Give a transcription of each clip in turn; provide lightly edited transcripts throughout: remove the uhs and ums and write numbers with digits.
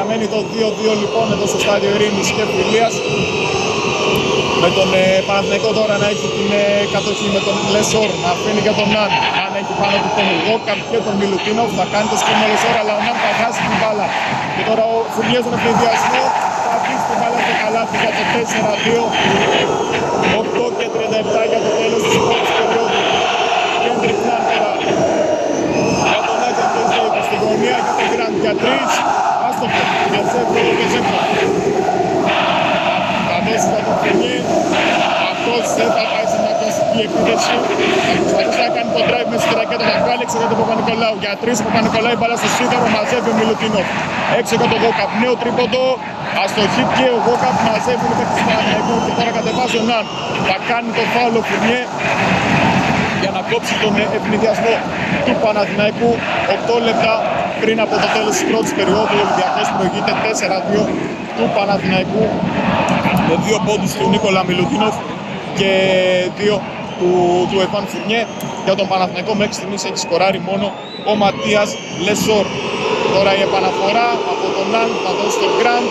Παραμένει το 2-2 λοιπόν εδώ στο στάδιο Ειρήνης και Φιλίας. Με τον Παναθηναϊκό τώρα να έχει την κατοχή με τον Λεσόρ, να αφήνει για τον Ναν. Αν έχει πάνω του τον Γόκαπ και τον Μιλουτίνοφ, θα κάνει το σκηνό Λεσόρ, αλλά ο Ναν θα χάσει την μπάλα. Και τώρα ο Φουρνιές στον ευνηδιασμό θα αφήσει την μπάλα στο καλάθι για το 4-2. 8 και 37 για το τέλος της πρώτης περίοδου. Κέντρικ Ναν τώρα για τον Άγιον Κεσδέικο στην γωνία για τον Γκραντ για 3. Άστοχο, Μαζεύει ο Κεζέκο. Θα δώσει για τον Φουρνιέ. Αυτός δεν θα πάει σε μια κλασική επίθεση. Θα προσπαθήσει να κάνει το drive μέσα στη ρακέτα. Θα βγάλει έξω για τον Παπα-Νικολάου. Για 3 ο Παπα-Νικολάου, μπάλα στο σίδερο. Μαζεύει ο Μιλουτίνοφ. Έξω για τον Γόκαπ. Νέο τρίποντο. Αστοχή και ο Γόκαπ μαζεύει με τη Παναθηναϊκού. Και τώρα κατεβάζει ο Ναν. Θα κάνει το φάουλο Φουρνιέ για να κόψει τον ευνηδιασμό του Παναθηναϊκού. 8 λεπτά πριν από το τέλος της πρώτης περίοδου. Ο Ολυμπιακός προηγείται 4-2 του Παναθηναϊκού με 2 πόντους του Νίκολα Μιλουτίνοφ και 2 του Εβάν Φουρνιέ. Για τον Παναθηναϊκό μέχρι στιγμής έχει σκοράρει μόνο ο Ματίας Λεσόρ. Τώρα η επαναφορά από τον Ναν θα δώσει τον Γκραντ.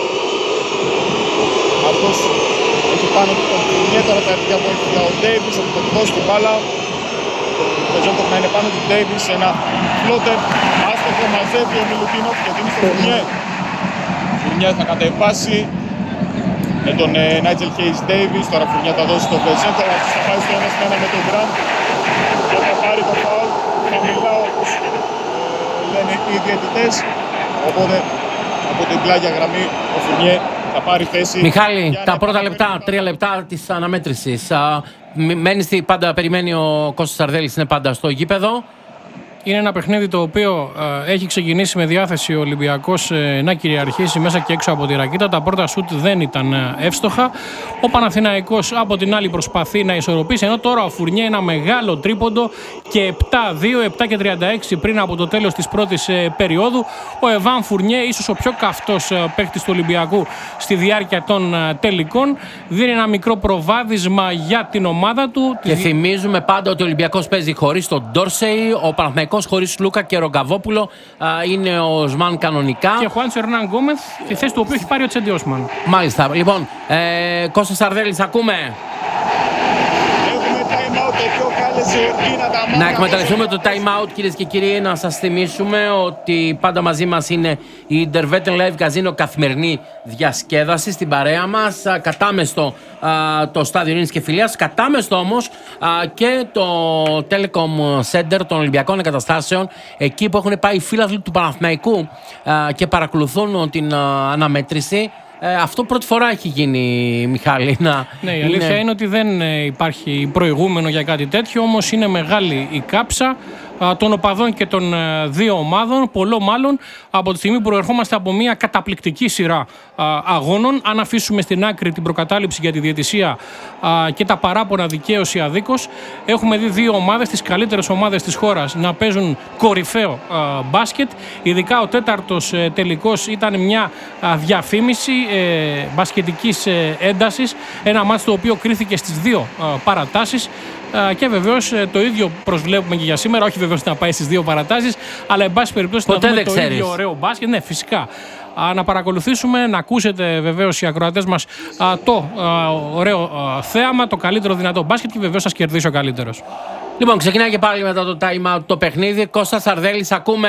Αυτός έχει πάνω του τον Φουρνιέ. Τώρα θα έρθει για βοήθεια ο Ντέιβις, θα του δώσει την μπάλα. Το Ζόκοφ να είναι πάνω του Ντέιβις, ένα φλότερ. Άστοχο μαζεύει ο Μιλουτίνοφ και δίνει στο Φουρνιέ. Φουρνιέ θα κατεβάσει με τον Νάιτζελ Χέις Ντέιβις. Τώρα Φουρνιέ θα δώσει τον Βεζέκο. Αυτός θα πάει στο 1-1 με τον Γκραντ και θα πάρει το φάουλ. Θα μιλάω όπως λένε οι διαιτητές. Οπότε από την πλάγια γραμμή ο Φουρνιέ θα πάρει θέση. Μιχάλη, τα πρώτα λεπτά, 3 λεπτά της αναμέτρησης. Πάντα περιμένει ο Κώστας Σαρδέλης, είναι πάντα στο γήπεδο. Είναι ένα παιχνίδι το οποίο έχει ξεκινήσει με διάθεση ο Ολυμπιακός να κυριαρχήσει μέσα και έξω από τη ρακέτα. Τα πρώτα σουτ δεν ήταν εύστοχα. Ο Παναθηναϊκός από την άλλη προσπαθεί να ισορροπήσει, ενώ τώρα ο Φουρνιέ ένα μεγάλο τρίποντο και 7-2, 7 και 36 πριν από το τέλος της πρώτης περίοδου. Ο Εβάν Φουρνιέ, ίσως ο πιο καυτός παίκτης του Ολυμπιακού στη διάρκεια των τελικών, δίνει ένα μικρό προβάδισμα για την ομάδα του. Και θυμίζουμε πάντα ότι ο Ολυμπιακός παίζει χωρίς τον Ντόρσεϊ, ο Παναθηναϊκός χωρίς Λούκα και Ρογκαβόπουλο, είναι ο Σμαν κανονικά. Και Χουάντσο Ερνάν Γκόμεθ, τη θέση του οποίου έχει πάρει ο Τσέντι Όσμαν. Μάλιστα. Λοιπόν, Κώστας Σαρδέλης, ακούμε. Έχουμε time out, το πιο κάλεσε ο Εργκίνα τα Να εκμεταλλευτούμε το time out, κυρίες και κύριοι, να σας θυμίσουμε ότι πάντα μαζί μας είναι η Intervetten Live Casino, καθημερινή διασκέδαση στην παρέα μας. Κατάμεστο το στάδιο Ειρήνης και Φιλίας, κατάμεστο όμως και το Telecom Center των Ολυμπιακών Εγκαταστάσεων, εκεί που έχουν πάει οι φίλαθλοι του Παναθηναϊκού και παρακολουθούν την αναμέτρηση. Αυτό πρώτη φορά έχει γίνει, Μιχάλη. Ναι, η αλήθεια είναι ότι δεν υπάρχει προηγούμενο για κάτι τέτοιο, όμως είναι μεγάλη η κάψα των οπαδών και των δύο ομάδων, πολλό μάλλον από τη στιγμή που προερχόμαστε από μια καταπληκτική σειρά αγώνων. Αν αφήσουμε στην άκρη την προκατάληψη για τη διαιτησία και τα παράπονα δικαίως ή αδίκως, έχουμε δει δύο ομάδες, τις καλύτερες ομάδες της χώρας, να παίζουν κορυφαίο μπάσκετ. Ειδικά ο τέταρτος τελικός ήταν μια διαφήμιση μπασκετικής έντασης, ένα μάτς το οποίο κρίθηκε στις δύο παρατάσεις. Και βεβαίως το ίδιο προσβλέπουμε και για σήμερα. Όχι βεβαίως να πάει στις δύο παρατάσεις, αλλά εν πάση περιπτώσει να δούμε το ίδιο ωραίο μπάσκετ. Ναι, φυσικά. Να παρακολουθήσουμε, να ακούσετε βεβαίως οι ακροατές μας το ωραίο θέαμα, το καλύτερο δυνατό μπάσκετ και βεβαίως σας κερδίσει ο καλύτερος. Λοιπόν, ξεκινάει και πάλι μετά το time out το παιχνίδι. Κώστας Σαρδέλης, ακούμε.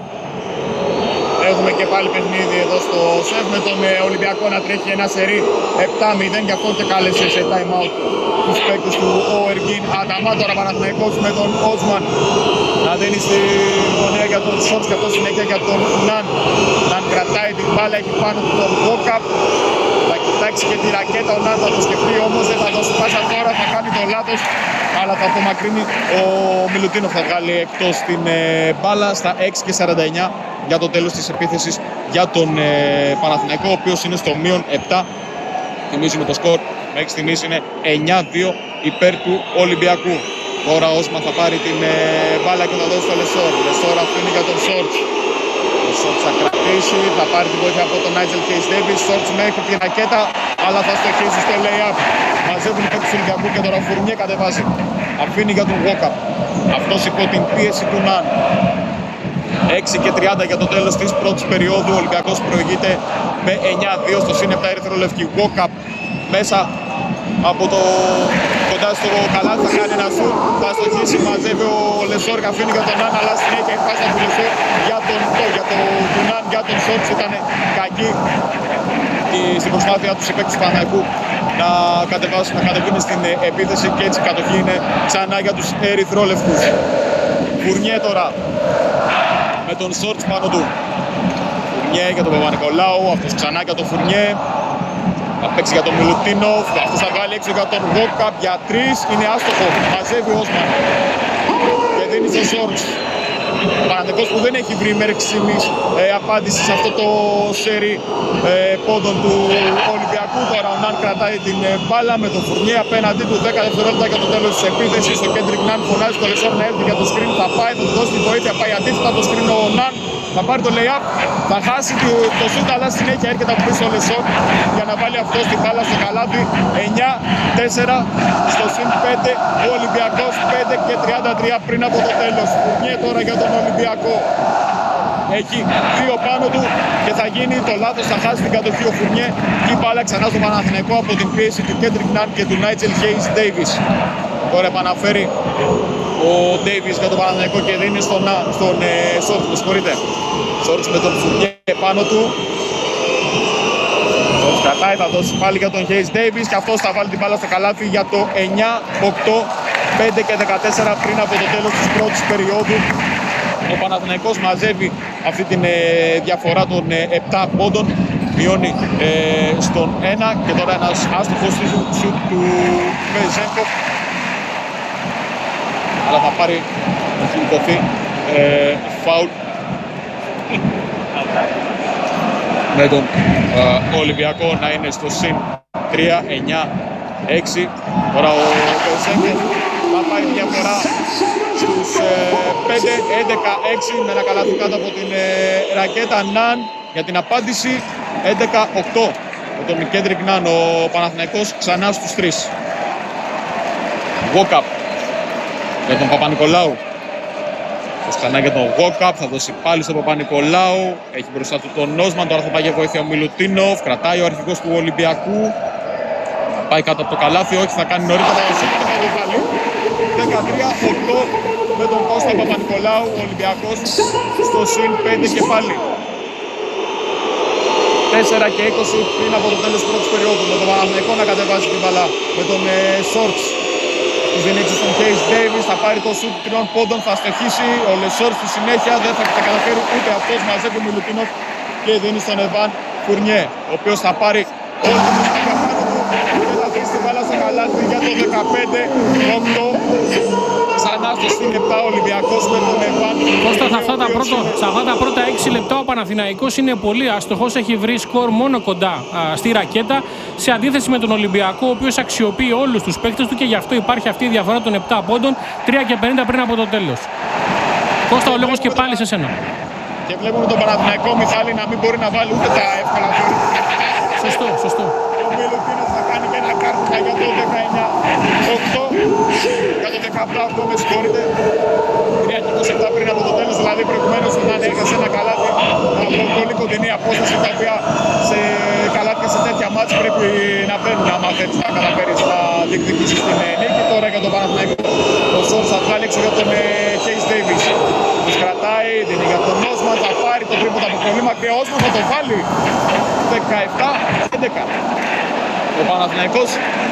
Έχουμε και πάλι παιχνίδι εδώ στο ΣΕΒ με τον Ολυμπιακό να τρέχει ένα σερί 7-0 και αυτό και κάλεσε σε time out τους παίκτες του ο Εργίν Αταμά. Τώρα Παναθηναϊκός με τον Όσμαν να δίνει στη γωνία για τον Σότς και αυτό συνέχεια για τον Ναν. Ναν κρατάει την μπάλα, έχει πάνω του τον Γόκαπ. Θα κοιτάξει και τη ρακέτα, ο Ναν θα το σκεφτεί όμως, δεν θα δώσει πάσα τώρα, θα κάνει το λάθος. Αλλά θα απομακρύνει ο Μιλουτίνοφ, θα βγάλει εκτός την μπάλα στα 6 και 49 για το τέλος της επίθεσης για τον Παναθηναϊκό, ο οποίος είναι στο μείον 7. Θυμίζουμε το σκορ, μέχρι στιγμής είναι 9-2 υπέρ του Ολυμπιακού. Τώρα ο Όσμαν θα πάρει την μπάλα και θα δώσει στο Λεσόρ. Λεσόρ αφήνει για τον Σόρτς. Ο Σόρτς θα κρατήσει, θα πάρει την βοήθεια από τον Νάιτζελ Χέις Ντέιβις. Σόρτς μέχρι την ρακέτα, αλλά θα στοχίσει στο lay-up. Μαζεύουν οι παίκτες του Ολυμπιακού και τώρα ο Φουρνιέ κατεβάζει. Αφήνει για τον Γόκαπ. Αυτός υπό την πίεση του Ναν. 6 και 30 για το τέλος της πρώτης περίοδου. Ο Ολυμπιακός προηγείται με 9-2 στο συν 7 ερυθρολευκή. Walkup μέσα από το κοντά στο καλάθι, θα κάνει ένα σουτ, θα στοχίσει, μαζεύει ο Λεσόρ, αφήνει για τον Ναν, αλλά συνέχεια η πάσα του Λεσόρ για τον Ναν, για τον Σόρτς. Ήταν κακή στην προσπάθεια του συμπαίκτες του Παναθηναϊκού να κατεβούν στην επίθεση και έτσι η κατοχή είναι ξανά για τους ερυθρόλευκους. Φουρνιέ τώρα με τον Σόρτς πάνω του. Φουρνιέ για τον Παπα-Νικολάου, αυτός ξανά για τον Φουρνιέ. Θα παίξει για τον Μιλουτίνοφ, αυτός θα βγάλει έξω για τον Walkup για 3, είναι άστοχο, μαζεύει ο Όσμαν και δίνει στο Σόρτς. Ο Παναθηναϊκός που δεν έχει βρει μέχρι στιγμής απάντηση σε αυτό το σερί πόντων του Ολυμπιακού. Τώρα ο Ναν κρατάει την μπάλα με τον Φουρνιέ απέναντί του, 10 δευτερόλεπτα για το τέλος της επίθεσης. Ο Κέντρικ Ναν φωνάζει το Λεσόρ να έρθει για το screen, θα πάει, θα του δώσει τη βοήθεια, πάει αντίθετα το screen ο Ναν. Θα πάρει το lay-up, θα χάσει το σούτ, αλλά συνέχεια έρχεται από πίσω ο Λεσόρ για να βάλει αυτό στην μπάλα στο καλάθι. 9-4 στο συν 5, ο Ολυμπιακός 5 και 33 πριν από το τέλος. Φουρνιέ τώρα για τον Ολυμπιακό. Έχει 2 πάνω του και θα γίνει το λάθος, θα χάσει την κατοχή ο Φουρνιέ. Και η μπάλα ξανά στο Παναθηναϊκό από την πίεση του Κέντρικ Ναν και του Νάιτζελ Χέις Ντέιβις. Τώρα επαναφέρει ο Ντέιβις για τον Παναθηναϊκό και δίνει στον Σόρτς, με συγχωρείτε. Σόρτς με τον Φουρνιέ πάνω του. Σόρτς κρατάει, θα δώσει πάλι για τον Χέις Ντέιβις και αυτός θα βάλει την μπάλα στο καλάθι για το 9-8, 5 και 14 πριν από το τέλος της πρώτης περίοδου. Ο Παναθηναϊκός μαζεύει αυτή τη διαφορά των 7 πόντων, μειώνει στον 1 και τώρα ένας άστοχος σουτ του Βεζέγκο. Αλλά θα πάρει, έχει δοθεί φάουλ με τον Ολυμπιακό να είναι στο συν 3, 9, 6. Τώρα ο Βεζέγκο θα πάει διαφορά στους 5, 11, 6 με ένα καλάθι κάτω από την ρακέτα. Ναν για την απάντηση 11-8 με τον Κέντρικ Ναν. Ο Παναθηναϊκός ξανά στους 3. Walkup για τον Παπα-Νικολάου. Ξανά για τον Walkup, θα δώσει πάλι στον Παπα-Νικολάου. Έχει μπροστά του τον Όσμαν, τώρα θα πάει για βοήθεια ο Μιλουτίνοφ. Κρατάει ο αρχηγός του Ολυμπιακού. Πάει κάτω από το καλάθι, όχι, θα κάνει νωρίτερα το σούτ και θα το βάλει. 13-8 με τον Κώστα Παπα-Νικολάου, ο Ολυμπιακός στο συν 5 και πάλι. 4 και 20 πριν από το τέλος της πρώτης περίοδου, με τον Παναθηναϊκό να κατεβάσει την μπαλά. Με τον Σόρτς της δίνει στον Χέις Ντέιβις, θα πάρει το σούτ 3 πόντων, θα στοχίσει. Ο Λεσόρ στη συνέχεια δεν θα τα καταφέρει ούτε αυτός, μαζεύει ο Μιλουτίνοφ και δίνει στον Εβάν Φουρνιέ, ο οποίος θα πάρει όλη την ιστορία πάνω του και θα αφήσει την μπάλα στο καλάθι για το 15-8. Ξανά στο συν 7 ο Ολυμπιακός με τον Εβάν. Κώστα, σε αυτά τα πρώτα 6 λεπτά ο Παναθηναϊκός είναι πολύ άστοχος, έχει βρει σκορ μόνο κοντά στη ρακέτα, σε αντίθεση με τον Ολυμπιακό, ο οποίος αξιοποιεί όλους τους παίκτες του και γι' αυτό υπάρχει αυτή η διαφορά των 7 πόντων, 3 και 50 πριν από το τέλος. Κώστα, ο λόγος και πάλι σε σένα. Και βλέπουμε τον Παναθηναϊκό Μιχάλη να μην μπορεί να βάλει ούτε τα εύκολα γκολ. Σωστό. Ο Μιλουτίνοφ θα κάνει και ένα κάρτινα για το 19-8. Για το 17-8 με συγχωρείτε. 3-27 πριν από το τέλος, δηλαδή προηγουμένως να έχασε ένα καλάθι από πολύ κοντινή απόσταση, τα οποία σε καλάθια σε τέτοια μάτς πρέπει να μπαίνουν άμα θέλεις να καταφέρεις να διεκδικήσεις την νίκη. Τώρα για τον Παναθηναϊκό ο Σόρτς θα βγάλει έξω για τον Χέις Ντέιβις. Τους κρατάει, δίνει για τον Όσμαν, θα πάρει το τρίποντο από πολύ μακριά. Ο Όσμαν θα το βάλει 17-11. Ο Παναθηναϊκός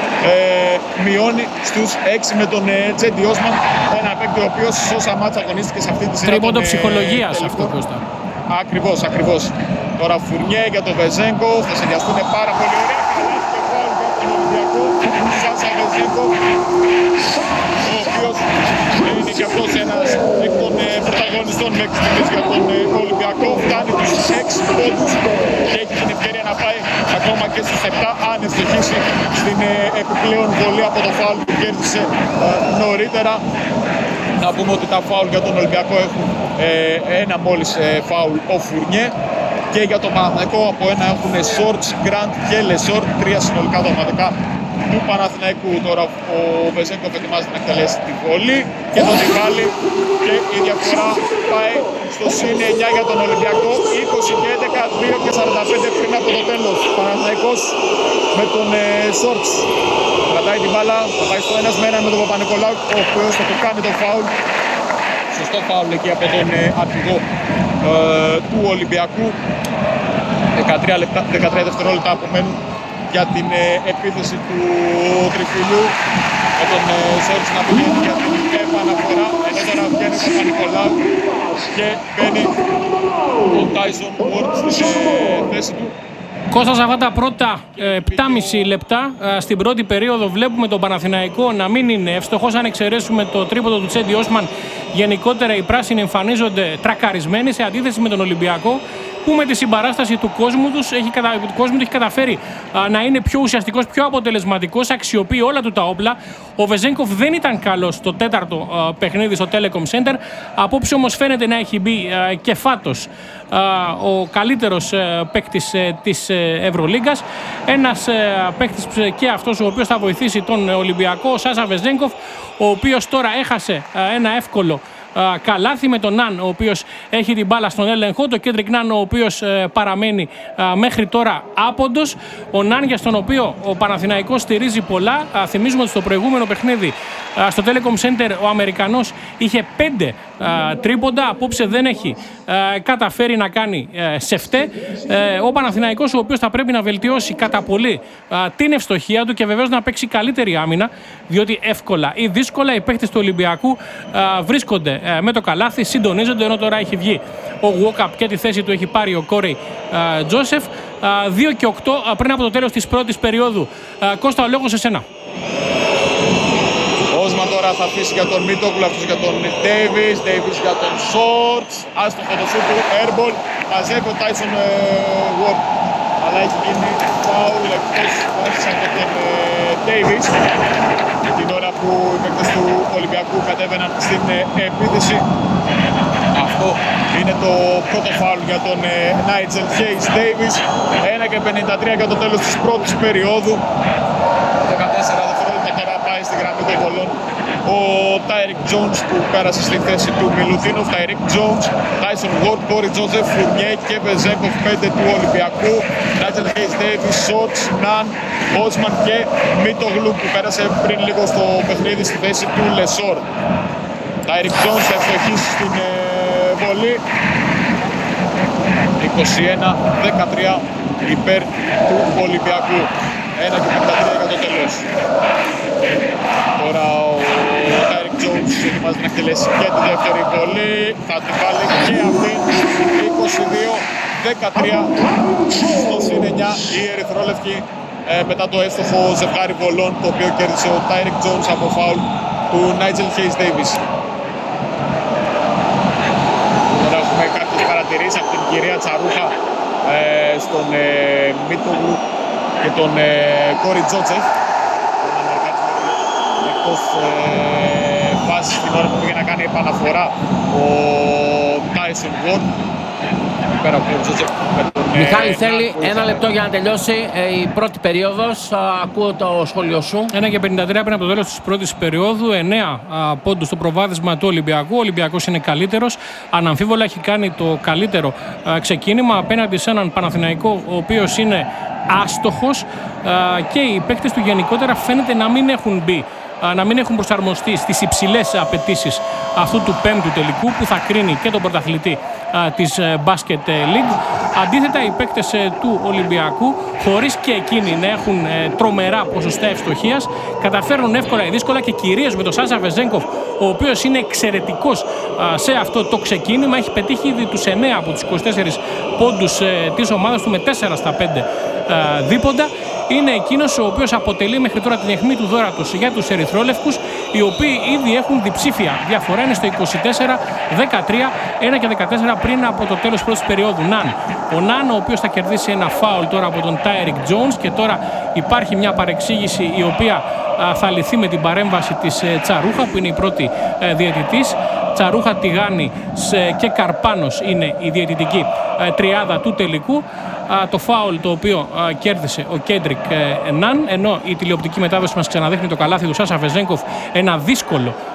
μειώνει στους 6 με τον Τζέντι Όσμαν, ένα παίκτη ο οποίος σε όσα μάτσα αγωνίστηκε σε αυτή τη σειρά. Τρίποντο ψυχολογίας αυτό, Κώστα. Ακριβώς. Τώρα Φουρνιέ για τον Βεζέγκο, θα συνδυαστούν πάρα πολύ ωραία. Καλά και φάουλ για τον Ολυμπιακό. Σάσα Βεζέγκο, ο οποίος είναι και αυτός ένας εκ των πρωταγωνιστών μέχρι στιγμής για τον Ολυμπιακό. Φτάνει τους 6 πόντους και έχει την ευκαιρία να πάει ακόμα και στους 7 αν ευτυχήσει στην επιπλέον βολή από το φάουλ που κέρδισε νωρίτερα. Να πούμε ότι τα φάουλ για τον Ολυμπιακό έχουν ένα μόλις φάουλ ο Φουρνιέ και για τον Παναθηναϊκό από ένα έχουν Σόρτς, Γκραντ και Λεσόρ, 3 συνολικά δραματικά του Παναθηναϊκού. Τώρα ο Βεζέγκοφ ετοιμάζεται να εκτελέσει τη βολή και θα τη βάλει και η διαφορά πάει στο συν 9 για τον Ολυμπιακό. 20 και 11, 2 και 45 πριν από το τέλος. Παναθηναϊκός με τον Σόρτς κρατάει την μπάλα, θα πάει στο 1-1 με τον Παπα-Νικολάου, ο οποίος θα του κάνει το φάουλ. Σωστό φάουλ εκεί από τον αρχηγό του Ολυμπιακού. 13 δευτερόλεπτα απομένουν για την επίθεση του τριφυλιού, με τον Σόρτς να πηγαίνει για την επαναφορά, ενώ τώρα βγαίνει ο Παπα-Νικολάου και μπαίνει ο Τάισον Γουόρτ στην θέση του. Κώστα, σε αυτά τα πρώτα 7,5 λεπτά στην πρώτη περίοδο βλέπουμε τον Παναθηναϊκό να μην είναι εύστοχος. Αν εξαιρέσουμε το τρίποντο του Τσέντι Όσμαν, γενικότερα οι πράσινοι εμφανίζονται τρακαρισμένοι σε αντίθεση με τον Ολυμπιακό, που με τη συμπαράσταση του κόσμου του έχει καταφέρει να είναι πιο ουσιαστικός, πιο αποτελεσματικός, αξιοποιεί όλα του τα όπλα. Ο Βεζένκοφ δεν ήταν καλός στο τέταρτο παιχνίδι στο Telecom Center. Απόψε όμως φαίνεται να έχει μπει και φάτος ο καλύτερος παίκτης της Ευρωλίγκας. Ένας παίκτης και αυτός ο οποίος θα βοηθήσει τον Ολυμπιακό, ο Σάσα Βεζένκοφ, ο οποίος τώρα έχασε ένα εύκολο καλάθι με τον Ναν, ο οποίος έχει την μπάλα στον έλεγχο, το Κέντρικ Ναν, ο οποίος παραμένει μέχρι τώρα άποντος. Ο Ναν, για στον οποίο ο Παναθηναϊκός στηρίζει πολλά. Θυμίζουμε ότι στο προηγούμενο παιχνίδι στο Telecom Center ο Αμερικανός είχε 5 τρίποντα, απόψε δεν έχει καταφέρει να κάνει σεφτέ. Ο Παναθηναϊκός, ο οποίος θα πρέπει να βελτιώσει κατά πολύ την ευστοχία του και βεβαίως να παίξει καλύτερη άμυνα, διότι εύκολα ή δύσκολα οι παίκτες του Ολυμπιακού βρίσκονται με το καλάθι, συντονίζονται, ενώ τώρα έχει βγει ο Walkup και τη θέση του έχει πάρει ο Κόρεϊ Τζόσεφ. 2 και 8 πριν από το τέλος της πρώτης περίοδου. Κώστα, ο λόγος σε σένα. Όσμαν τώρα θα αφήσει για τον Μίτογλου, αυτός για τον Ντέιβις για τον Σόρτς. Άστοχο το σούτ του, airball, μαζεύει ο Τάισον Γουόρτ, αλλά έχει γίνει φάουλ εκτός βάσης από τον Ντέιβις. Την ώρα που οι παίκτες του Ολυμπιακού κατέβαιναν στην επίθεση. Αυτό είναι το πρώτο φάουλ για τον Νάιτζελ Χέις Ντέιβις. 1 και 53 για το τέλος της πρώτης περίοδου. 14 δευτερόλεπτα τώρα πάει στη γραμμή των βολών ο Τάιρικ Τζόουνς, που πέρασε στη θέση του Μιλουτίνοφ. Τάιρικ Τζόουνς, Τάισον Γουόρτ, Κόρεϊ Τζόσεφ, Φουρνιέ και Βεζένκοφ, 5 του Ολυμπιακού. Νάιτζελ Χέις Ντέιβις, Σότς, Ναν, Όσμαν και Μίτογλου, που πέρασε πριν λίγο στο παιχνίδι στη θέση του Λεσόρ. Τάιρικ Τζόουνς θα ευστοχίσει στην βολή. 21-13 υπέρ του Ολυμπιακού. 1 και 53 για το τέλος. Τώρα ο Τάιρικ Τζόουνς ετοιμάζεται να εκτελέσει και τη δεύτερη βολή. Θα την βάλει και αυτή. 22-13 στο συν 9 η ερυθρόλευκη, μετά το εύστοχο ζευγάρι βολών, το οποίο κέρδισε ο Τάιρικ Τζόουνς από φάουλ του Νάιτζελ Χέις Ντέιβις. Τώρα έχουμε κάποιες παρατηρήσεις από την κυρία Τσαρούχα στον Μίτογλου και τον Κόρεϊ Τζόσεφ. Εκτός βάσης την ώρα που πήγε να κάνει επαναφορά ο Τάισον Γουόρτ. Πέρα από τον Τζόσεφ. Μιχάλη, θέλει ένα λεπτό για να τελειώσει η πρώτη περίοδος. Ακούω το σχόλιο σου. 1 και 53 πριν από το τέλος της πρώτης περίοδου. 9 πόντους στο προβάδισμα του Ολυμπιακού. Ο Ολυμπιακός είναι καλύτερος. Αναμφίβολα έχει κάνει το καλύτερο ξεκίνημα απέναντι σε έναν Παναθηναϊκό, ο οποίος είναι άστοχος, και οι παίκτες του γενικότερα φαίνεται να μην έχουν μπει, να μην έχουν προσαρμοστεί στις υψηλές απαιτήσεις αυτού του πέμπτου τελικού, που θα κρίνει και τον πρωταθλητή της Basket League. Αντίθετα, οι παίκτες του Ολυμπιακού, χωρίς και εκείνοι να έχουν τρομερά ποσοστά ευστοχίας, καταφέρνουν εύκολα ή δύσκολα, και κυρίως με τον Σάσα Βεζένκοφ, ο οποίος είναι εξαιρετικός σε αυτό το ξεκίνημα. Έχει πετύχει ήδη τους 9 από τους 24 πόντους της ομάδας του, με 4 στα 5 δίποντα. Είναι εκείνος ο οποίος αποτελεί μέχρι τώρα την αιχμή του δώρατος για τους ερυθρόλευκους, οι οποίοι ήδη έχουν διψήφια διαφορά. Είναι στο 24-13, 1 και 14 πριν από το τέλος πρώτης περίοδου. Ναν. Ο Ναν, ο οποίος θα κερδίσει ένα φάουλ τώρα από τον Τάιρικ Τζόουνς, και τώρα υπάρχει μια παρεξήγηση η οποία θα λυθεί με την παρέμβαση της Τσαρούχα, που είναι η πρώτη διαιτητής. Τσαρούχα, Τιγάνη και Καρπάνος είναι η διαιτητική τριάδα του τελικού. Το φάουλ το οποίο κέρδισε ο Κέντρικ Ναν, ενώ η τηλεοπτική μετάδοση μας ξαναδείχνει το καλάθι του Σάσα Βεζένκοφ, ένα δύσκολο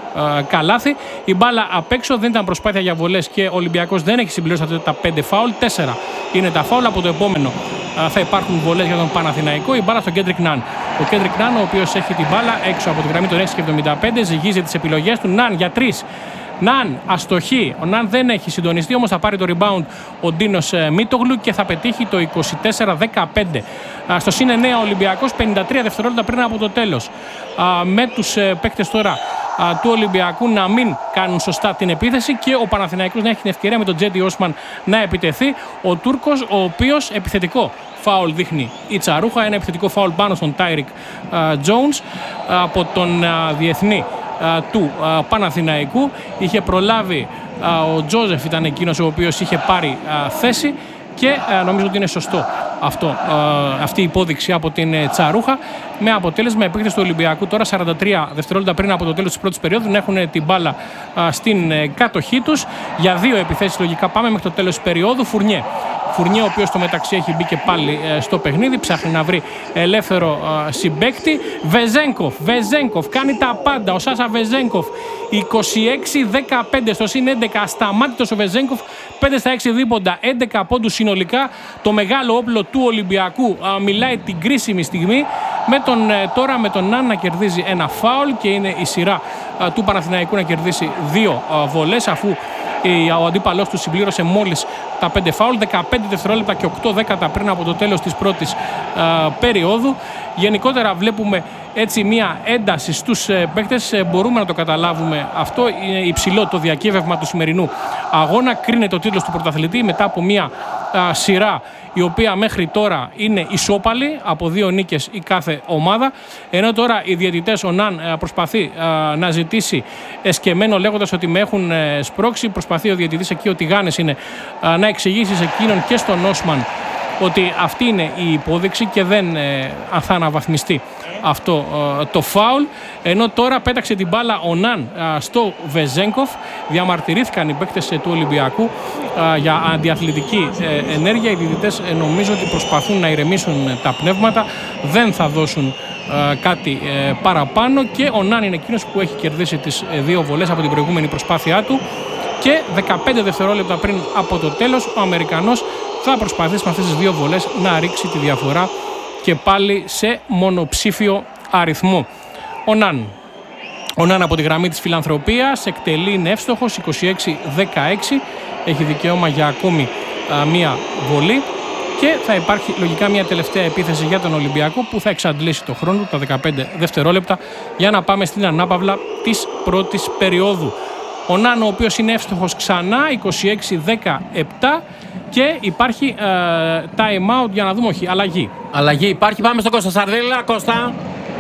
καλάθι. Η μπάλα απ' έξω, δεν ήταν προσπάθεια για βολές και ο Ολυμπιακός δεν έχει συμπληρώσει τα 5 φάουλ. 4 είναι τα φάουλ. Από το επόμενο θα υπάρχουν βολές για τον Παναθηναϊκό. Η μπάλα στον Κέντρικ Ναν. Ο Κέντρικ Ναν, ο οποίος έχει την μπάλα έξω από τη γραμμή των 6,75, ζυγίζει τις επιλογές του. Ναν για 3. Ναν αστοχή. Ο Ναν δεν έχει συντονιστεί, όμως θα πάρει το rebound ο Ντίνος Μίτογλου και θα πετύχει το 24-15. Στο συν 9 Ολυμπιακός, 53 δευτερόλεπτα πριν από το τέλος. Με τους παίκτες τώρα του Ολυμπιακού να μην κάνουν σωστά την επίθεση και ο Παναθηναϊκός να έχει την ευκαιρία με τον Τζέντι Όσμαν να επιτεθεί. Ο Τούρκος, ο οποίος επιθετικό φάουλ δείχνει η Τσαρούχα, ένα επιθετικό φάουλ πάνω στον Τάιρικ Τζόουνς από τον διεθνή του Παναθηναϊκού. Είχε προλάβει ο Τζόζεφ, ήταν εκείνος ο οποίος είχε πάρει θέση και νομίζω ότι είναι σωστό αυτή η υπόδειξη από την Τσαρούχα, με αποτέλεσμα οι παίκτες του Ολυμπιακού τώρα 43 δευτερόλεπτα πριν από το τέλος της πρώτης περίοδου να έχουν την μπάλα στην κατοχή τους. Για 2 επιθέσεις λογικά πάμε μέχρι το τέλος της περίοδου. Φουρνιέ, ο οποίος στο μεταξύ έχει μπει και πάλι στο παιχνίδι, ψάχνει να βρει ελεύθερο συμπαίκτη. Βεζένκοφ κάνει τα πάντα. Ο Σάσα Βεζένκοφ 26-15 στο συν 11. Ασταμάτητος ο Βεζένκοφ, 5 στα 6 δίποντα, 11 πόντους συνολικά. Το μεγάλο όπλο του Ολυμπιακού μιλάει την κρίσιμη στιγμή με τον Ναν να κερδίζει ένα φάουλ και είναι η σειρά του Παναθηναϊκού να κερδίσει 2 βολές, αφού ο αντίπαλός του συμπλήρωσε μόλις τα 5 φάουλ. 15 δευτερόλεπτα και 8 δέκατα πριν από το τέλος της πρώτης περίοδου. Γενικότερα βλέπουμε έτσι μια ένταση στους παίκτες. Μπορούμε να το καταλάβουμε αυτό. Είναι υψηλό το διακύβευμα του σημερινού αγώνα. Κρίνεται ο τίτλος του πρωταθλητή μετά από μια σειρά η οποία μέχρι τώρα είναι ισόπαλη, από 2 νίκες η κάθε ομάδα. Ενώ τώρα οι διαιτητές, ο Ναν προσπαθεί να ζητήσει εσκεμμένο, λέγοντας ότι με έχουν σπρώξει. Προσπαθεί ο διαιτητής εκεί, ο Τιγάνης είναι, να εξηγήσει σε εκείνον και στον Όσμαν ότι αυτή είναι η υπόδειξη και δεν θα αναβαθμιστεί αυτό το φάουλ. Ενώ τώρα πέταξε την μπάλα ο Ναν στο Βεζένκοφ. Διαμαρτυρήθηκαν οι παίκτες του Ολυμπιακού για αντιαθλητική ενέργεια. Οι διαιτητές νομίζω ότι προσπαθούν να ηρεμήσουν τα πνεύματα, δεν θα δώσουν κάτι παραπάνω και ο Ναν είναι εκείνος που έχει κερδίσει τις 2 βολές από την προηγούμενη προσπάθειά του. Και 15 δευτερόλεπτα πριν από το τέλος ο Αμερικανός θα προσπαθήσει με αυτές τις 2 βολές να ρίξει τη διαφορά και πάλι σε μονοψήφιο αριθμό. Ο Ναν από τη γραμμή της φιλανθρωπίας εκτελεί, είναι εύστοχος, 26-16, έχει δικαίωμα για ακόμη μία βολή και θα υπάρχει λογικά μια τελευταία επίθεση για τον Ολυμπιακό που θα εξαντλήσει το χρόνο, τα 15 δευτερόλεπτα, για να πάμε στην ανάπαυλα της πρώτης περίοδου. Ο Ναν, ο οποίος είναι εύστοχος ξανά, 26-17 και υπάρχει time out, για να δούμε, όχι, αλλαγή υπάρχει, πάμε στον Κώστα Σαρδέλα. Κώστα.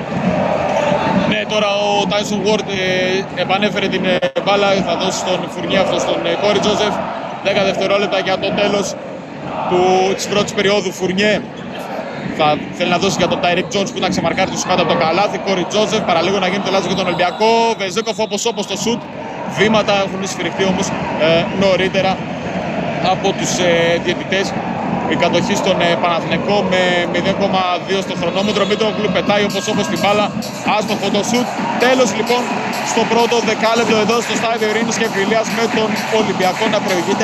Ναι, τώρα ο Τάισον Γουόρντ επανέφερε την μπάλα, θα δώσει στον Φουρνιέ, αυτό στον Κόρι Τζόζεφ. 10 δευτερόλεπτα για το τέλος της πρώτης περίοδου. Φουρνιέ θα θέλει να δώσει για τον Τάιρικ Τζόουνς που ήταν ξεμαρκάρει τους κάτω από το καλάθι. Κόρι Τζόζεφ, παραλίγο να γίνει το λάθος για τον Ολυμπιακό. Βεζέκοφ όπως το σουτ. Βήματα έχουν σφυριχτεί όμως νωρίτερα από τους διαιτητές. Η κατοχή στον Παναθηναϊκό με 0,2 στο χρονόμετρο. Μήτρογλου πετάει όπως την μπάλα. Άστοχο το σουτ. Τέλος λοιπόν στο πρώτο δεκάλεπτο εδώ στο στάδιο Ειρήνης και Εμφυλίας, με τον Ολυμπιακό να προηγείται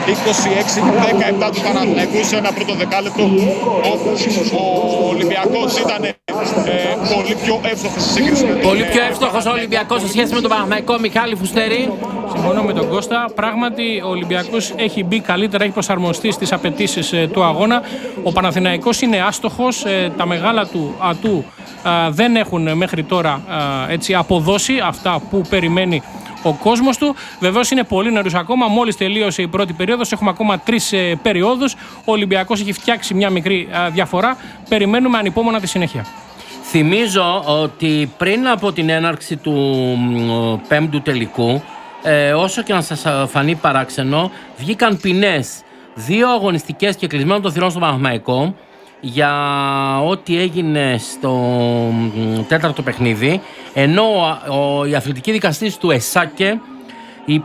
26-17 του Παναθηναϊκού σε ένα πρώτο δεκάλεπτο όπου ο Ολυμπιακός ήταν πολύ πιο εύστοχος σε σύγκριση με τον Πολύ πιο εύστοχος ο Ολυμπιακός σε σχέση με τον Παναθηναϊκό. Μιχάλη Φουστέρη. Συμφωνώ με τον Κώστα. Πράγματι ο Ολυμπιακός έχει μπει καλύτερα, έχει προσαρμοστεί στις απαιτήσεις του αγώνα. Ο Παναθηναϊκός είναι άστοχος. Τα μεγάλα του ατού δεν έχουν μέχρι τώρα έτσι αποδώσει αυτά που περιμένει ο κόσμος του. Βεβαίως είναι πολύ νωρίς ακόμα, μόλις τελείωσε η πρώτη περίοδος, έχουμε ακόμα 3 περιόδους. Ο Ολυμπιακός έχει φτιάξει μια μικρή διαφορά. Περιμένουμε ανυπόμονα τη συνέχεια. Θυμίζω ότι πριν από την έναρξη του 5ου τελικού, όσο και να σας φανεί παράξενο, βγήκαν ποινές 2 αγωνιστικές και κλεισμένο των θυρών στο Παναθηναϊκό για ό,τι έγινε στο 4ο παιχνίδι, ενώ η αθλητική δικαστής του ΕΣΑΚΕ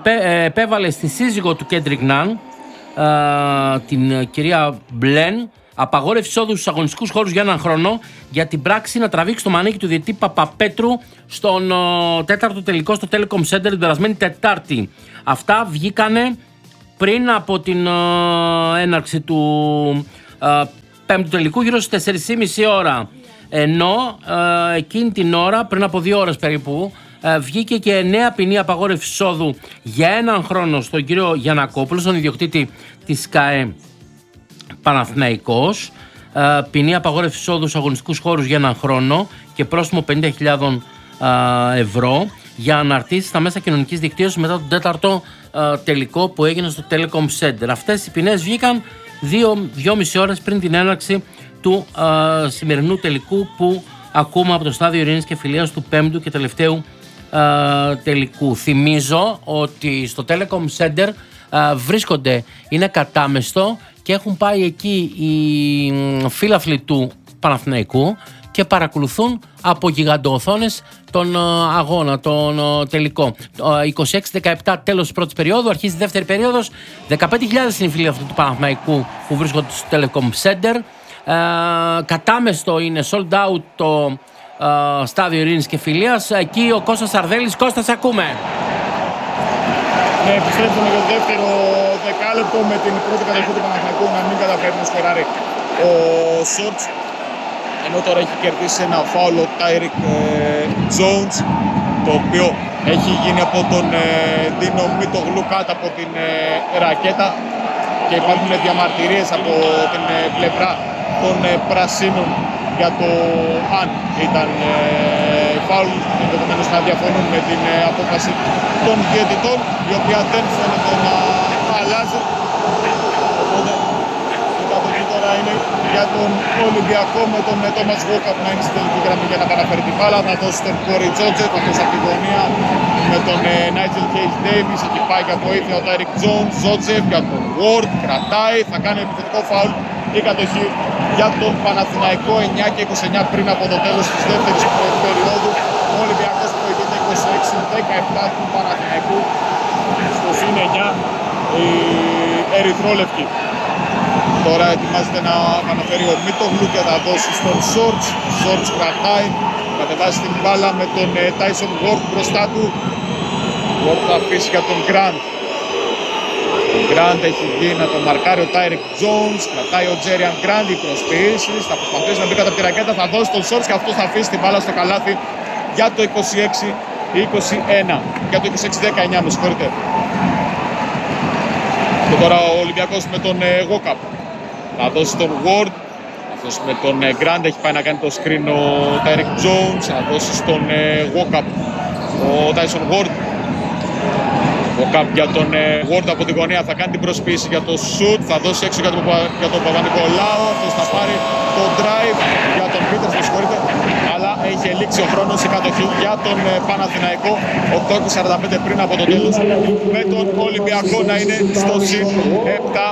επέβαλε στη σύζυγο του Κέντρικ Ναν, την κυρία Μπλεν, Απαγόρευση εισόδου στους αγωνιστικούς χώρους για έναν χρόνο για την πράξη να τραβήξει το μανίκι του διαιτητή Παπαπέτρου στον τέταρτο τελικό στο Telecom Center την περασμένη Τετάρτη. Αυτά βγήκανε πριν από την έναρξη του πέμπτου τελικού, γύρω στις 4.30 ώρα. Ενώ εκείνη την ώρα, πριν από 2 ώρες περίπου, βγήκε και νέα ποινή απαγόρευση εισόδου για έναν χρόνο στον κύριο Γιαννακόπουλο, στον ιδιοκτήτη της ΚΑΕ Παναθηναϊκός. Ποινή απαγόρευση εισόδου στους αγωνιστικούς χώρους για έναν χρόνο και πρόστιμο 50.000 ευρώ για αναρτήσεις στα μέσα κοινωνικής δικτύωσης μετά τον τέταρτο τελικό που έγινε στο Telecom Center. Αυτές οι ποινές βγήκαν 2,5 ώρες πριν την έναρξη του σημερινού τελικού που ακούμε από το στάδιο Ειρήνης και Φιλίας του 5ου και τελευταίου τελικού. Θυμίζω ότι στο Telecom Center βρίσκονται, είναι κατάμεστο και έχουν πάει εκεί οι φίλαθλοι του Παναθηναϊκού και παρακολουθούν από γιγαντοοθόνες τον αγώνα, τον τελικό. 26-17 τέλος της πρώτης περίοδου, αρχίζει η δεύτερη περίοδος. 15.000 είναι οι φίλαθλοι του Παναθηναϊκού που βρίσκονται στο Telecom Center. Κατάμεστο είναι sold out το στάδιο Ειρήνης και Φιλίας. Εκεί ο Κώστας Σαρδέλης. Κώστας, ακούμε. Ναι, επιστρέφουμε για το δεύτερο δεκάλεπτο με την πρώτη κατοχή του Παναθηναϊκού να μην καταφέρει να σκοράρει ο Σόρτς, ενώ τώρα έχει κερδίσει ένα φάουλ ο Τάιρικ Τζόουνς, το οποίο έχει γίνει από τον Ντίνο Μητογλου κάτω από την ρακέτα και υπάρχουν διαμαρτυρίες από την πλευρά των πρασίνων για το αν ήταν φάουλ, ενδεχομένως να διαφωνούν με την απόφαση των διαιτητών, η οποία δεν φαίνεται να αλλάζει. Οπότε η κατοχή τώρα είναι για τον Ολυμπιακό με τον Τόμας Γόκαπ να είναι στην τελική γραμμή για να παραφέρει την μπάλα, να δώσει τον Κόρι Τζότζεφ, αυτός από τη γωνία με τον Νάιτζελ Κέις Ντέιβις, εκεί πάει για βοήθεια ο Τάιρικ Τζότζεφ για τον Ward, κρατάει, θα κάνει επιθετικό φάουλ. Η κατοχή για τον Παναθηναϊκό 9 και 29 πριν από το τέλος της δεύτερης περίοδου. Ο Ολυμπιακός προηγείται 26-17 του Παναθηναϊκού. Στο συν 9 η ερυθρόλευκη. Τώρα ετοιμάζεται να αναφέρει ο Μητογλου και θα δώσει στον Σόρτς. Σόρτς κρατάει, κατεβάζει την μπάλα με τον Τάισον Ward μπροστά του. Ward θα αφήσει για τον Γκραντ. Ο Γκραντ έχει βγει να τον μαρκάρει ο Τάιρικ Τζόουνς, κρατάει ο Τζέριαν Γκραντ, οι προσποιήσεις, θα προσπαθήσει να μπει κάτω από τη ρακέτα, θα δώσει τον Σόρτς και αυτός θα αφήσει την μπάλα στο καλάθι για το 26-21, για το 26-19 με συγχωρείτε. Και τώρα ο Ολυμπιακός με τον Γόκαπ, θα δώσει τον Ward, αυτός με τον Γκραντ έχει πάει να κάνει το screen ο Τάιρικ Τζόουνς, θα δώσει στον Γόκαπ ο Τάισον Ward. Ο Καπ για τον Ward από τη γωνία θα κάνει την προσποίηση για το shoot, θα δώσει έξω για τον Παπα-Νικολάου, αυτός θα πάρει το drive για τον Πίτερς, με συγχωρείτε, αλλά έχει ελήξει ο χρόνος η κατοχή για τον Παναθηναϊκό, 8:45 πριν από το τέλος, με τον Ολυμπιακό να είναι στο συν 7,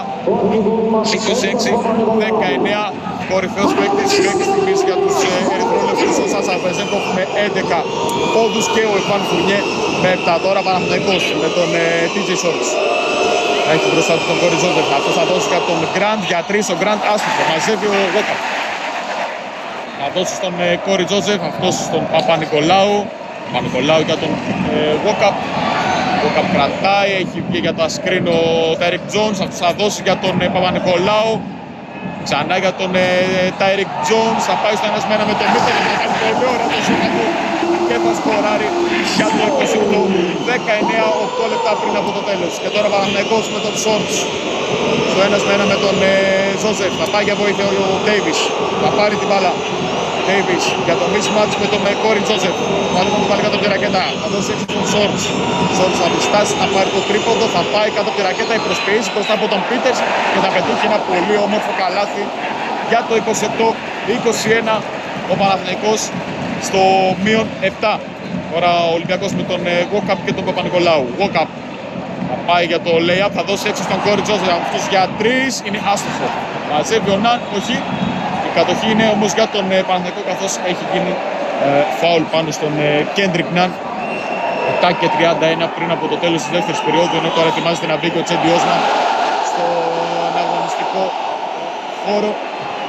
26-19, κορυφαίος παίκτης μέχρι στιγμής για τους ερυθρόλευκους, ο Σάσα Βεζέγκοφ με 11 πόντους και ο Ιβάν Φουρνιέ με 7. Τώρα Παναθηναϊκός με τον TJ Shorts. Έχει μπροστά του τον Κόρι Τζόζεφ. Αυτός θα δώσει για τον Γκραντ για 3. Ο Γκραντ άστοχο. Μαζεύει ο Γόκαπ. Θα δώσει στον Κόρι Τζόζεφ. Αυτός στον Παπα-Νικολάου. Παπα-Νικολάου για τον Γόκαπ. Γόκαπ κρατάει. Έχει βγει για τα screen ο Τάιρικ Τζόνς. Αυτός θα δώσει για τον Παπα-Νικολάου. Ξανά για τον Τάιρικ Τζόνς. Θα πάει στο ένας μένα με τον Μίτερ. Θα κάνει πολύ ωραία το σώμα του και θα σκοράρει για το 28-19, 8 λεπτά πριν από το τέλος. Και τώρα Παναθηναϊκός με τον Σόρτς. Στο ένας με ένα με τον Ζόζεφ. Θα πάει για βοήθεια ο Ντέιβις. Θα πάρει την μπάλα. Ντέιβις για το mismatch με τον Κόρι Τζόζεφ. Πάλι θα του βάλει κάτω από τη ρακέτα. Θα δώσει έξω τον Σόρτς. Σόρτς θα διστάσει να πάρει το τρίποντο. Θα πάει κάτω από τη ρακέτα. Η προσποιήσει μπροστά από τον Πίτερς και θα πετύχει ένα πολύ όμορφο καλάθι για το 28-21. Ο Παναθηναϊκός στο μείον 7. Τώρα ο Ολυμπιακός με τον Γόκαπ και τον Παπα-Νικολάου. Γόκαπ θα πάει για το lay-up, θα δώσει έξω στον Κόρι Τζόζεφ. Αυτός για 3 είναι άστοχο. Μαζεύει ο Ναν, όχι. Η κατοχή είναι όμως για τον Παναθηναϊκό, καθώς έχει γίνει φάουλ πάνω στον Κέντρικ Ναν. 7 και 31 πριν από το τέλος της δεύτερης περίοδου, ενώ τώρα ετοιμάζεται να μπει και ο Τσέντι Όσμαν στον αγωνιστικό χώρο.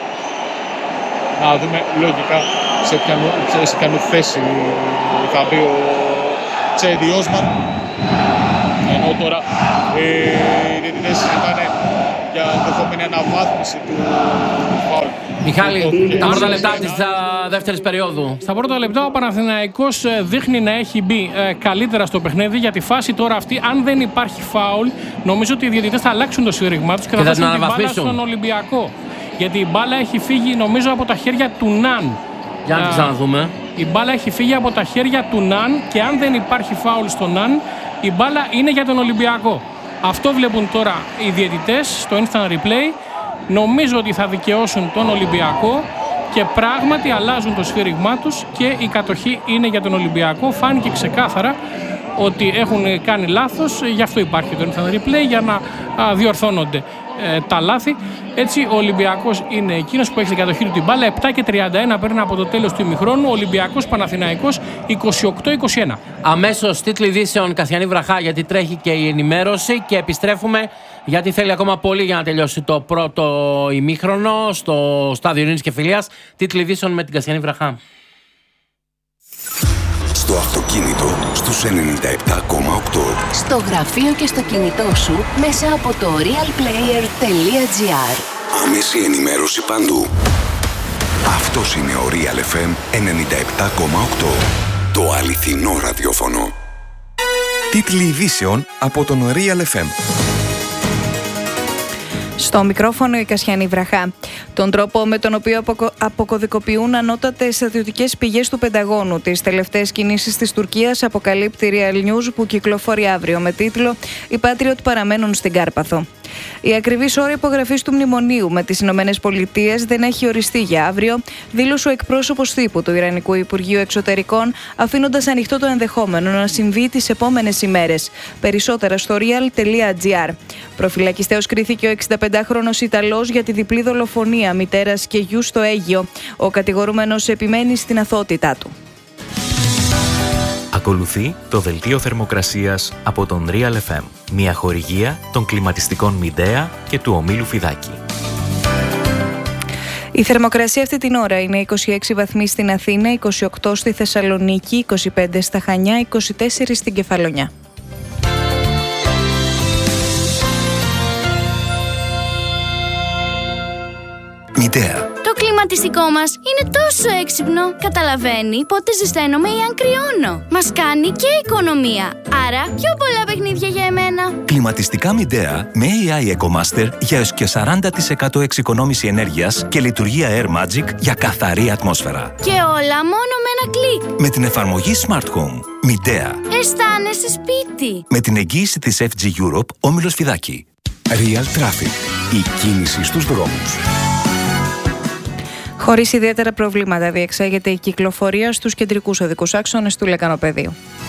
να δούμε λογικά σε ποια θέση θα μπει ο Τσέντι Όσμαν. Ενώ τώρα οι διαιτητές συζητάνε για ενδεχόμενη αναβάθμιση του φάουλ. Μιχάλη, τα πρώτα λεπτά της δεύτερης περίοδου. Στα πρώτα λεπτά ο Παναθηναϊκός δείχνει να έχει μπει καλύτερα στο παιχνίδι. Για τη φάση τώρα αυτή, αν δεν υπάρχει φάουλ, νομίζω ότι οι διαιτητές θα αλλάξουν το σφύριγμά τους και θα δώσουν την μπάλα στον Ολυμπιακό. Γιατί η μπάλα έχει φύγει, νομίζω, από τα χέρια του Ναν. Για να την ξαναδούμε. Η μπάλα έχει φύγει από τα χέρια του Ναν και αν δεν υπάρχει φάουλ στον Ναν, η μπάλα είναι για τον Ολυμπιακό. Αυτό βλέπουν τώρα οι διαιτητές στο instant replay. Νομίζω ότι θα δικαιώσουν τον Ολυμπιακό και πράγματι αλλάζουν το σφύριγμά τους και η κατοχή είναι για τον Ολυμπιακό. Φάνηκε ξεκάθαρα ότι έχουν κάνει λάθος, γι' αυτό υπάρχει το instant replay, για να διορθώνονται τα λάθη. Έτσι ο Ολυμπιακός είναι εκείνος που έχει την κατοχή του την μπάλα. 7:31 πριν από το τέλος του ημιχρόνου. Ολυμπιακός Παναθηναϊκός 28-21. Αμέσως τίτλοι ειδήσεων Κασιανή Βραχά, γιατί τρέχει και η ενημέρωση, και επιστρέφουμε γιατί θέλει ακόμα πολύ για να τελειώσει το πρώτο ημίχρονο στο στάδιο Ειρήνης και Φιλίας. Τίτλοι ειδήσεων με την Κασιανή Βραχά. Στο αυτοκίνητο στους 97,8. Στο γραφείο και στο κινητό σου μέσα από το realplayer.gr. Άμεση ενημέρωση παντού. Αυτός είναι ο Real FM 97,8. Το αληθινό ραδιόφωνο. Τίτλοι ειδήσεων από τον Real FM. Στο μικρόφωνο η Κασιανή Βραχά. Τον τρόπο με τον οποίο αποκωδικοποιούν ανώτατες στρατιωτικές πηγές του Πενταγώνου τις τελευταίες κινήσεις της Τουρκίας αποκαλύπτει Real News, που κυκλοφορεί αύριο με τίτλο «Οι Patriot παραμένουν στην Κάρπαθο». Η ακριβής ώρα υπογραφής του μνημονίου με τις Ηνωμένες Πολιτείες δεν έχει οριστεί για αύριο, δήλωσε ο εκπρόσωπος τύπου του Ιρανικού Υπουργείου Εξωτερικών, αφήνοντας ανοιχτό το ενδεχόμενο να συμβεί τις επόμενες ημέρες. Περισσότερα στο real.gr. Προφυλακιστέως κρίθηκε ο 65χρονος Ιταλός για τη διπλή δολοφονία μητέρας και γιου στο Αίγυο. Ο κατηγορούμενος επιμένει στην αθωότητά του. Ακολουθεί το δελτίο θερμοκρασίας από τον Real FM, μια χορηγία των κλιματιστικών Μιντέα και του ομίλου Φιδάκη. Η θερμοκρασία αυτή την ώρα είναι 26 βαθμοί στην Αθήνα, 28 στη Θεσσαλονίκη, 25 στα Χανιά, 24 στην Κεφαλονιά. Μιντέα. Το κλιματιστικό μας είναι τόσο έξυπνο. Καταλαβαίνει πότε ζεσταίνομαι ή αν κρυώνω. Μας κάνει και οικονομία. Άρα πιο πολλά παιχνίδια για εμένα. Κλιματιστικά Μιντέα με AI EcoMaster για έως και 40% εξοικονόμηση ενέργειας και λειτουργία Air Magic για καθαρή ατμόσφαιρα. Και όλα μόνο με ένα κλικ. Με την εφαρμογή Smart Home. Μιντέα. Αισθάνεσαι σπίτι. Με την εγγύηση της FG Europe, όμιλος Φιδάκη. Real Traffic. Η κίνηση στους δρόμους. Χωρίς ιδιαίτερα προβλήματα διεξάγεται η κυκλοφορία στους κεντρικούς οδικούς άξονες του Λεκανοπεδίου.